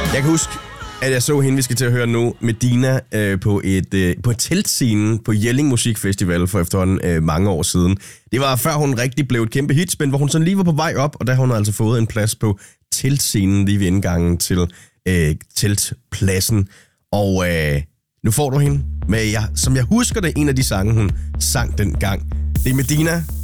Jeg kan huske, at jeg så hende, vi skal til at høre nu, Medina, på et teltscene på Jelling Musikfestival for efterhånden mange år siden. Det var før hun rigtig blev et kæmpe hit, men hvor hun sådan lige var på vej op, og der har hun altså fået en plads på teltscenen lige ved indgangen til teltpladsen. Og nu får du hende med, som jeg husker det, en af de sange, hun sang dengang. Det er Medina